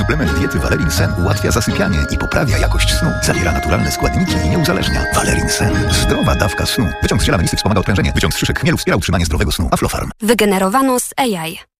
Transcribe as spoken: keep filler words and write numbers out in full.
Suplement diety Valerin Sen ułatwia zasypianie i poprawia jakość snu. Zawiera naturalne składniki i nie uzależnia. Valerin Sen. Zdrowa dawka snu. Wyciąg z ziela melisy wspomaga odprężenie. Wyciąg z szyszek chmielu wspiera utrzymanie zdrowego snu. Aflofarm. Wygenerowano z A I.